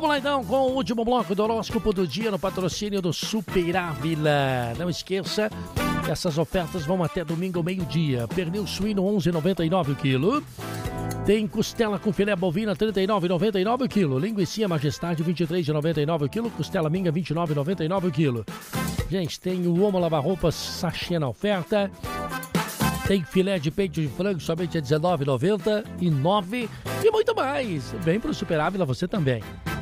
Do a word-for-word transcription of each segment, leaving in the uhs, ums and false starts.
Vamos lá então com o último bloco do horóscopo do dia no patrocínio do Super Ávila. Não esqueça que essas ofertas vão até domingo ao meio-dia. Pernil suíno onze reais e noventa e nove centavos o quilo. Tem costela com filé bovina trinta e nove reais e noventa e nove centavos o quilo. Linguiça Majestade vinte e três reais e noventa e nove centavos o quilo. Costela minga vinte e nove reais e noventa e nove centavos o quilo. Gente, tem o Omo Lavar Roupas sachê na oferta. Tem filé de peito de frango somente a dezenove reais e noventa e nove centavos e muito mais. Vem pro Super Ávila você também.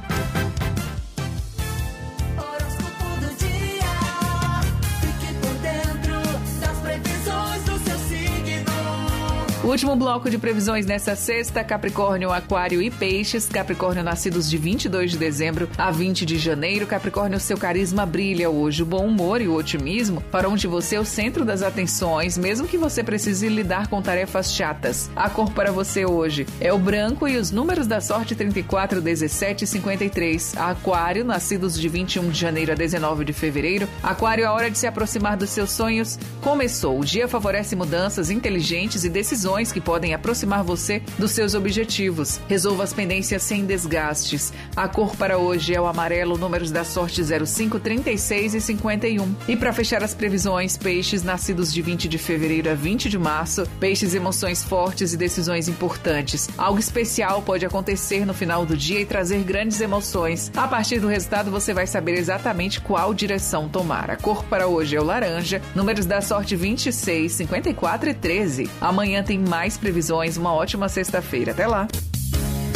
O último bloco de previsões nessa sexta: Capricórnio, Aquário e Peixes. Capricórnio, nascidos de vinte e dois de dezembro a vinte de janeiro. Capricórnio, seu carisma brilha hoje. O bom humor e o otimismo farão de você o centro das atenções, mesmo que você precise lidar com tarefas chatas. A cor para você hoje é o branco e os números da sorte trinta e quatro, dezessete e cinquenta e três. Aquário, nascidos de vinte e um de janeiro a dezenove de fevereiro. Aquário, a hora de se aproximar dos seus sonhos começou. O dia favorece mudanças inteligentes e decisões que podem aproximar você dos seus objetivos. Resolva as pendências sem desgastes. A cor para hoje é o amarelo, números da sorte zero cinco, trinta e seis e cinquenta e um. E para fechar as previsões, Peixes, nascidos de vinte de fevereiro a vinte de março. Peixes, emoções fortes e decisões importantes. Algo especial pode acontecer no final do dia e trazer grandes emoções. A partir do resultado, você vai saber exatamente qual direção tomar. A cor para hoje é o laranja, números da sorte vinte e seis, cinquenta e quatro e treze. Amanhã tem mais previsões. Uma ótima sexta-feira. Até lá!